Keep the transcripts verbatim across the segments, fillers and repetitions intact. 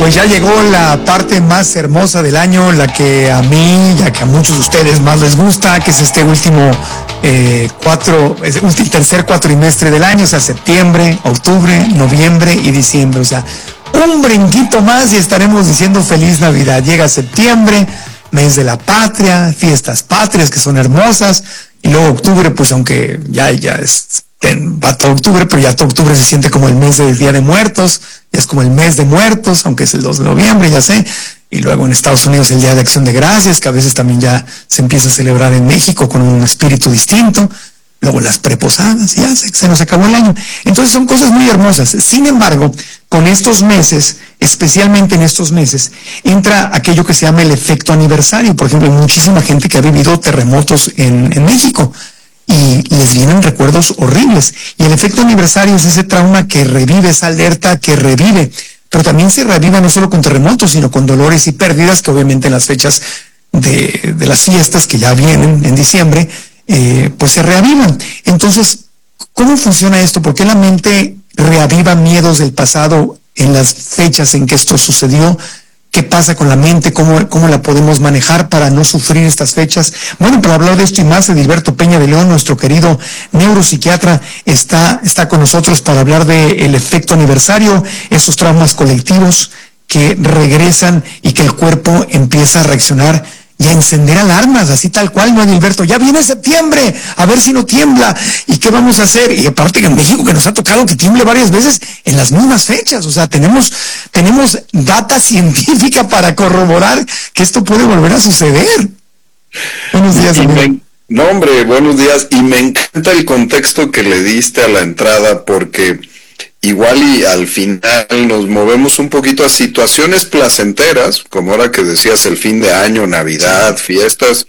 Pues ya llegó la parte más hermosa del año, la que a mí, ya que a muchos de ustedes más les gusta, que es este último eh, cuatro, es el tercer cuatrimestre del año, o sea, septiembre, octubre, noviembre y diciembre. O sea, un brinquito más y estaremos diciendo feliz Navidad. Llega septiembre, mes de la patria, fiestas patrias que son hermosas, y luego octubre, pues aunque ya, ya es, va todo octubre, pero ya todo octubre se siente como el mes del Día de Muertos, ya es como el mes de muertos, aunque es el dos de noviembre, ya sé, y luego en Estados Unidos el Día de Acción de Gracias, que a veces también ya se empieza a celebrar en México con un espíritu distinto, luego las preposadas, ya se, se nos acabó el año. Entonces son cosas muy hermosas. Sin embargo, con estos meses, especialmente en estos meses, entra aquello que se llama el efecto aniversario. Por ejemplo, hay muchísima gente que ha vivido terremotos en, en México y les vienen recuerdos horribles. Y el efecto aniversario es ese trauma que revive, esa alerta que revive, pero también se revive no solo con terremotos, sino con dolores y pérdidas, que obviamente en las fechas de, de las fiestas que ya vienen en diciembre, eh, pues se reavivan. Entonces, ¿cómo funciona esto? ¿Por qué la mente reaviva miedos del pasado en las fechas en que esto sucedió? ¿Qué pasa con la mente? ¿Cómo, cómo la podemos manejar para no sufrir estas fechas? Bueno, para hablar de esto y más, Edilberto Peña de León, nuestro querido neuropsiquiatra, está, está con nosotros para hablar del efecto aniversario, esos traumas colectivos que regresan y que el cuerpo empieza a reaccionar y a encender alarmas, así tal cual, ¿no, Edilberto? Ya viene septiembre, a ver si no tiembla, ¿y qué vamos a hacer? Y aparte que en México que nos ha tocado que tiemble varias veces en las mismas fechas, o sea, tenemos, tenemos data científica para corroborar que esto puede volver a suceder. Buenos días, amigo. No, hombre, buenos días, y me encanta el contexto que le diste a la entrada, porque igual y al final nos movemos un poquito a situaciones placenteras, como ahora que decías el fin de año, Navidad, fiestas,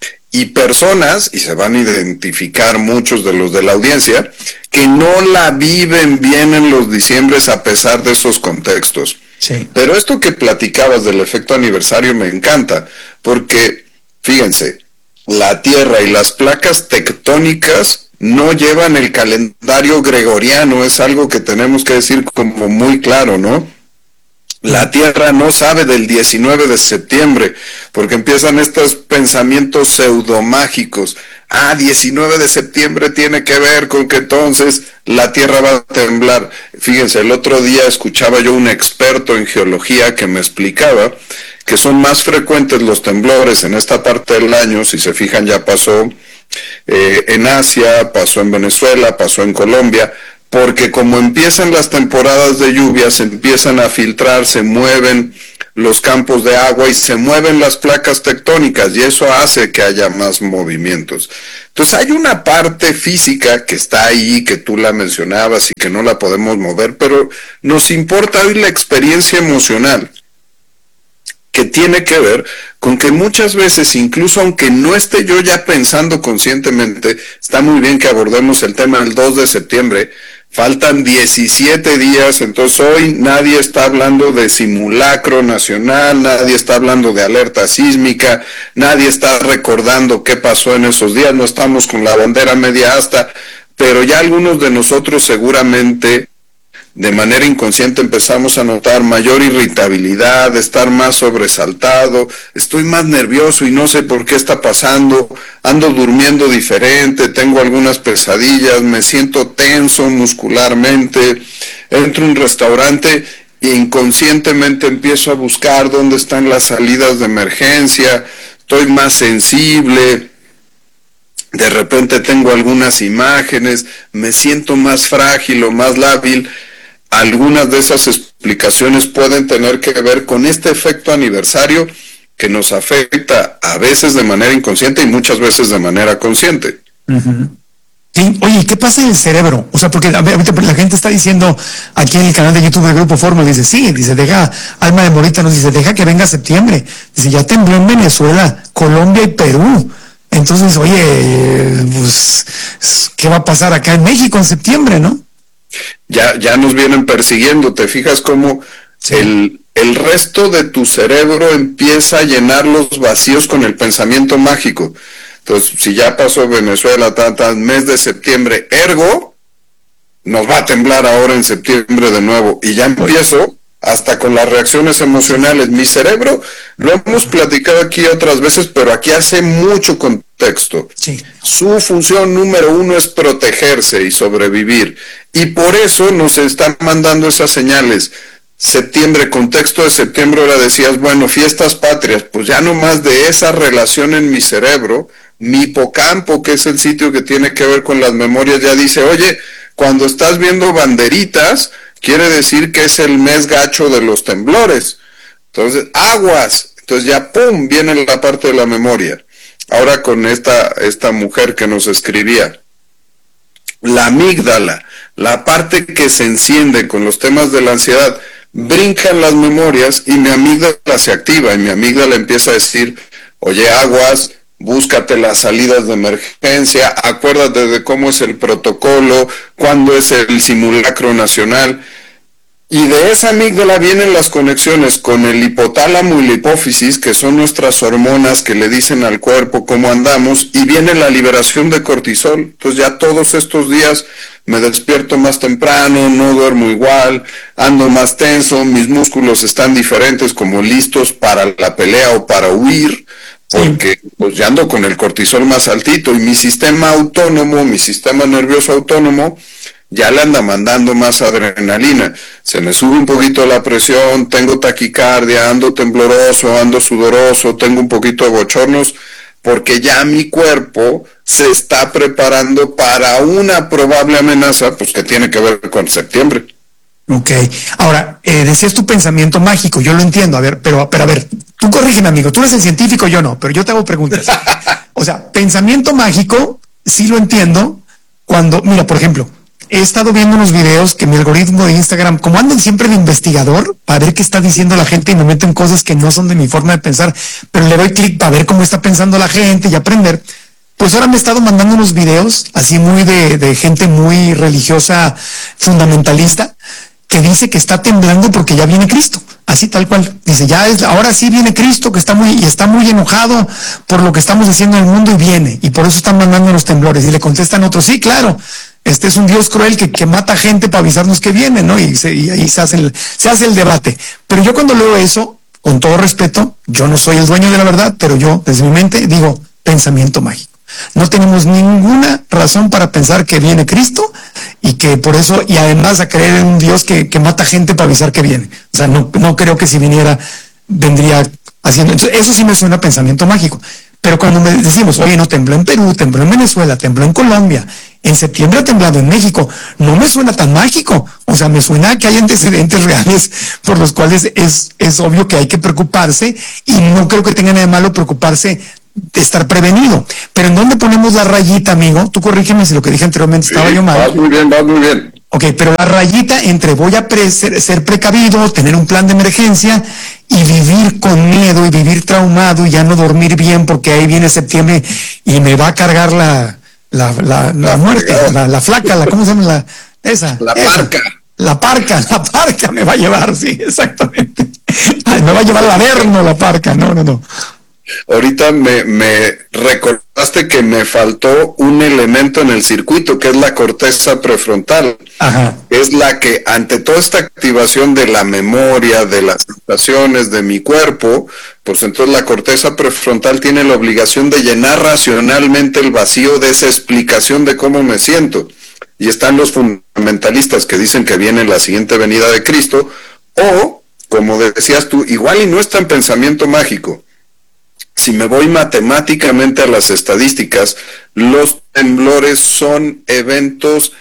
y personas, y se van a identificar muchos de los de la audiencia, que no la viven bien en los diciembres a pesar de esos contextos. Sí. Pero esto que platicabas del efecto aniversario me encanta, porque, fíjense, la Tierra y las placas tectónicas no llevan el calendario gregoriano, es algo que tenemos que decir como muy claro, ¿no? La Tierra no sabe del diecinueve de septiembre, porque empiezan estos pensamientos pseudomágicos. Ah, diecinueve de septiembre tiene que ver con que entonces la Tierra va a temblar. Fíjense, el otro día escuchaba yo un experto en geología que me explicaba que son más frecuentes los temblores en esta parte del año, si se fijan ya pasó Eh, en Asia, pasó en Venezuela, pasó en Colombia, porque como empiezan las temporadas de lluvias, se empiezan a filtrar, se mueven los campos de agua y se mueven las placas tectónicas, y eso hace que haya más movimientos. Entonces hay una parte física que está ahí, que tú la mencionabas y que no la podemos mover, pero nos importa hoy la experiencia emocional, que tiene que ver con que muchas veces, incluso aunque no esté yo ya pensando conscientemente, está muy bien que abordemos el tema el dos de septiembre, faltan diecisiete días, entonces hoy nadie está hablando de simulacro nacional, nadie está hablando de alerta sísmica, nadie está recordando qué pasó en esos días, no estamos con la bandera media asta, pero ya algunos de nosotros seguramente de manera inconsciente empezamos a notar mayor irritabilidad, estar más sobresaltado, estoy más nervioso y no sé por qué está pasando, ando durmiendo diferente, tengo algunas pesadillas, me siento tenso muscularmente, entro a un restaurante e inconscientemente empiezo a buscar dónde están las salidas de emergencia, estoy más sensible, de repente tengo algunas imágenes, me siento más frágil o más lábil. Algunas de esas explicaciones pueden tener que ver con este efecto aniversario que nos afecta a veces de manera inconsciente y muchas veces de manera consciente. Uh-huh. Sí, oye, ¿qué pasa en el cerebro? O sea, porque a ver, la gente está diciendo aquí en el canal de YouTube del Grupo Fórmula, dice, sí, dice, deja, Alma de Morita nos dice, deja que venga septiembre. Dice, ya tembló en Venezuela, Colombia y Perú. Entonces, oye, pues, ¿qué va a pasar acá en México en septiembre, no? Ya, ya nos vienen persiguiendo, ¿te fijas cómo sí. el, el resto de tu cerebro empieza a llenar los vacíos con el pensamiento mágico? Entonces, si ya pasó Venezuela, tan, tan, mes de septiembre, ergo, nos va a temblar ahora en septiembre de nuevo, y ya empiezo hasta con las reacciones emocionales. Mi cerebro, lo hemos platicado aquí otras veces, pero aquí hace mucho contexto. Sí. Su función número uno es protegerse y sobrevivir. Y por eso nos están mandando esas señales. Septiembre, contexto de septiembre, ahora decías, bueno, fiestas patrias, pues ya no más de esa relación en mi cerebro, mi hipocampo, que es el sitio que tiene que ver con las memorias, ya dice, oye, cuando estás viendo banderitas, quiere decir que es el mes gacho de los temblores. Entonces, aguas. Entonces ya, pum, viene la parte de la memoria. Ahora con esta, esta mujer que nos escribía, la amígdala, la parte que se enciende con los temas de la ansiedad, brincan las memorias y mi amígdala se activa y mi amígdala empieza a decir, oye, aguas, búscate las salidas de emergencia, acuérdate de cómo es el protocolo, cuándo es el simulacro nacional. Y de esa amígdala vienen las conexiones con el hipotálamo y la hipófisis, que son nuestras hormonas que le dicen al cuerpo cómo andamos, y viene la liberación de cortisol. Entonces ya todos estos días me despierto más temprano, no duermo igual, ando más tenso, mis músculos están diferentes, como listos para la pelea o para huir, porque pues ya ando con el cortisol más altito, y mi sistema autónomo, mi sistema nervioso autónomo, ya le anda mandando más adrenalina. Se me sube un poquito la presión, tengo taquicardia, ando tembloroso, ando sudoroso, tengo un poquito de bochornos, porque ya mi cuerpo se está preparando para una probable amenaza, pues que tiene que ver con septiembre. Ok. Ahora, eh, decías tu pensamiento mágico, yo lo entiendo, a ver, pero, pero a ver, tú corrígeme, amigo, tú eres el científico, yo no, pero yo te hago preguntas. O sea, pensamiento mágico, sí lo entiendo, cuando, mira, por ejemplo, he estado viendo unos videos que mi algoritmo de Instagram, como andan siempre de investigador, para ver qué está diciendo la gente y me meten cosas que no son de mi forma de pensar, pero le doy clic para ver cómo está pensando la gente y aprender. Pues ahora me he estado mandando unos videos así muy de, de gente muy religiosa, fundamentalista, que dice que está temblando porque ya viene Cristo, así tal cual. Dice, ya es, ahora sí viene Cristo, que está muy, y está muy enojado por lo que estamos haciendo en el mundo y viene, y por eso están mandando los temblores. Y le contestan otros, sí, claro, este es un Dios cruel que, que mata gente para avisarnos que viene, ¿no? Y, se, y ahí se hace, el, se hace el debate. Pero yo cuando leo eso, con todo respeto, yo no soy el dueño de la verdad, pero yo, desde mi mente, digo, pensamiento mágico. No tenemos ninguna razón para pensar que viene Cristo y que por eso, y además a creer en un Dios que, que mata gente para avisar que viene. O sea, no, no creo que si viniera, vendría haciendo. Entonces, eso sí me suena a pensamiento mágico. Pero cuando me decimos, oye, no, tembló en Perú, tembló en Venezuela, tembló en Colombia, en septiembre ha temblado en México, no me suena tan mágico. O sea, me suena que hay antecedentes reales por los cuales es, es obvio que hay que preocuparse, y no creo que tenga nada de malo preocuparse de estar prevenido. Pero ¿en dónde ponemos la rayita, amigo? Tú corrígeme si lo que dije anteriormente Sí, estaba yo mal. vas muy bien, vas muy bien. Ok, pero la rayita entre voy a pre ser, ser precavido, tener un plan de emergencia y vivir con miedo y vivir traumado y ya no dormir bien porque ahí viene septiembre y me va a cargar la, la, la, la, la muerte, la, la flaca, la, ¿cómo se llama? La, esa. La esa. parca. La parca, la parca me va a llevar, sí, exactamente. Ay, me va a llevar el averno la parca, no, no, no. Ahorita me, me recordaste que me faltó un elemento en el circuito, que es la corteza prefrontal. Ajá. Es la que, ante toda esta activación de la memoria, de las sensaciones de mi cuerpo, pues entonces la corteza prefrontal tiene la obligación de llenar racionalmente el vacío de esa explicación de cómo me siento. Y están los fundamentalistas que dicen que viene la siguiente venida de Cristo, o, como decías tú, igual y no es tan pensamiento mágico. Si me voy matemáticamente a las estadísticas, los temblores son eventos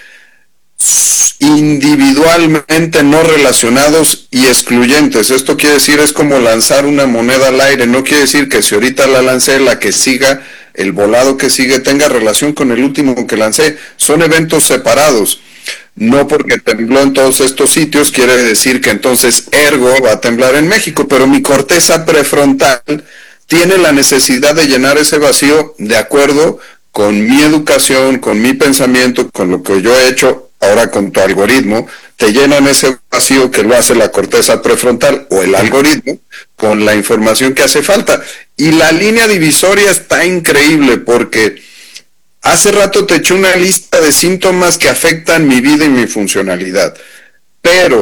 individualmente no relacionados y excluyentes. Esto quiere decir, es como lanzar una moneda al aire. No quiere decir que si ahorita la lancé, la que siga, el volado que sigue, tenga relación con el último que lancé. Son eventos separados. No porque tembló en todos estos sitios quiere decir que entonces ergo va a temblar en México, pero mi corteza prefrontal tiene la necesidad de llenar ese vacío de acuerdo con mi educación, con mi pensamiento, con lo que yo he hecho. Ahora con tu algoritmo, te llenan ese vacío que lo hace la corteza prefrontal o el algoritmo con la información que hace falta. Y la línea divisoria está increíble porque hace rato te eché una lista de síntomas que afectan mi vida y mi funcionalidad. Pero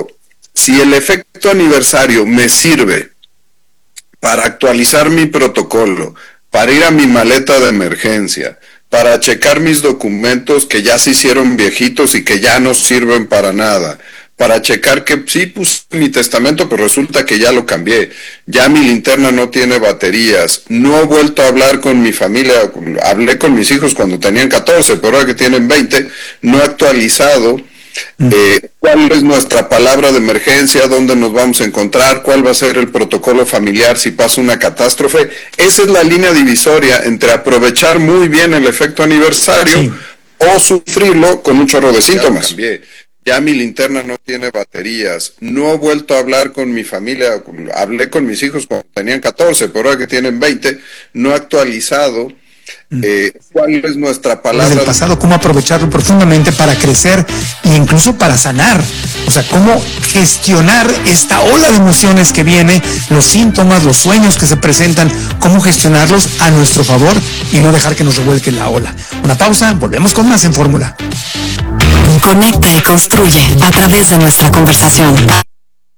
si el efecto aniversario me sirve para actualizar mi protocolo, para ir a mi maleta de emergencia, para checar mis documentos que ya se hicieron viejitos y que ya no sirven para nada, para checar que sí puse mi testamento, pero resulta que ya lo cambié, ya mi linterna no tiene baterías, no he vuelto a hablar con mi familia, hablé con mis hijos cuando tenían catorce, pero ahora que tienen veinte, no he actualizado. Eh, ¿Cuál es nuestra palabra de emergencia? ¿Dónde nos vamos a encontrar? ¿Cuál va a ser el protocolo familiar si pasa una catástrofe? Esa es la línea divisoria entre aprovechar muy bien el efecto aniversario, sí, o sufrirlo con un chorro de síntomas. Ya, ya mi linterna no tiene baterías, no he vuelto a hablar con mi familia, hablé con mis hijos cuando tenían catorce, pero ahora que tienen veinte, no he actualizado. Eh, ¿Cuál es nuestra palabra del pasado? ¿Cómo aprovecharlo profundamente para crecer e incluso para sanar? O sea, ¿cómo gestionar esta ola de emociones que viene, los síntomas, los sueños que se presentan, cómo gestionarlos a nuestro favor y no dejar que nos revuelque la ola? Una pausa, volvemos con más en Fórmula. Conecta y construye a través de nuestra conversación.